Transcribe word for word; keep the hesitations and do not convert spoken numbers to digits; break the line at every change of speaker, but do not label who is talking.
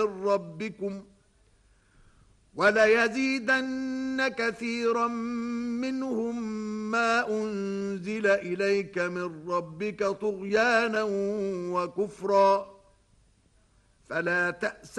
ربكم وليزيدن كثيرا منهم ما أنزل إليك من ربك طغيانا وكفرا فلا تأس